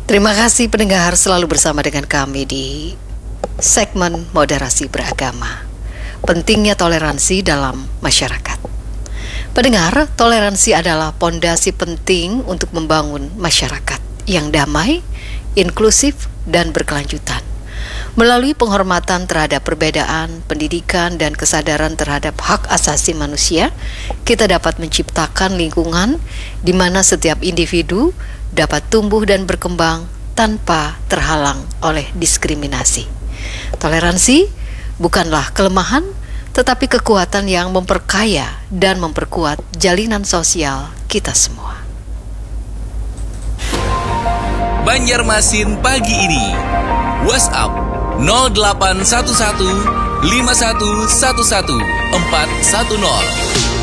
Terima kasih pendengar selalu bersama dengan kami di segmen Moderasi Beragama. Pentingnya toleransi dalam masyarakat. Pendengar, toleransi adalah pondasi penting untuk membangun masyarakat yang damai, inklusif, dan berkelanjutan. Melalui penghormatan terhadap perbedaan, pendidikan, dan kesadaran terhadap hak asasi manusia, kita dapat menciptakan lingkungan di mana setiap individu dapat tumbuh dan berkembang tanpa terhalang oleh diskriminasi. Toleransi bukanlah kelemahan, tetapi kekuatan yang memperkaya dan memperkuat jalinan sosial kita semua. Banjarmasin pagi ini. WhatsApp 0811 5111 410.